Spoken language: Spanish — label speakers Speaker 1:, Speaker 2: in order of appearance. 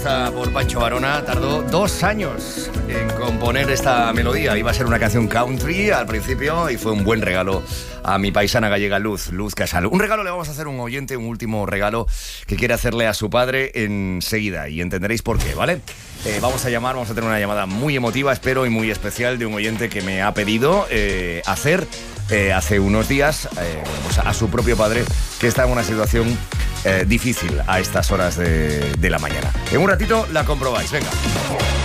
Speaker 1: Por Pancho Varona tardó 2 años en componer esta melodía. Iba a ser una canción country al principio y fue un buen regalo a mi paisana gallega Luz Casal. Un regalo le vamos a hacer a un oyente, un último regalo que quiere hacerle a su padre enseguida y entenderéis por qué, ¿vale? Vamos a tener una llamada muy emotiva, espero, y muy especial de un oyente que me ha pedido hacer hace unos días pues a su propio padre, que está en una situación difícil a estas horas de la mañana. En un ratito la comprobáis, venga.